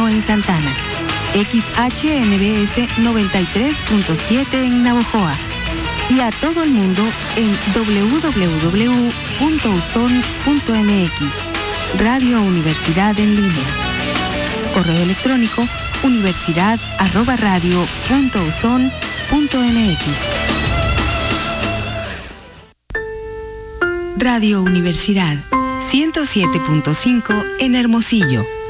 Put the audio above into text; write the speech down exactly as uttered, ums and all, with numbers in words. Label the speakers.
Speaker 1: uno en Santana, X H N B S noventa y tres punto siete en Navojoa y a todo el mundo en doble u doble u doble u punto uson punto m x. Radio Universidad en línea. Correo electrónico universidad arroba radio punto uson punto m x. Radio Universidad ciento siete punto cinco en Hermosillo.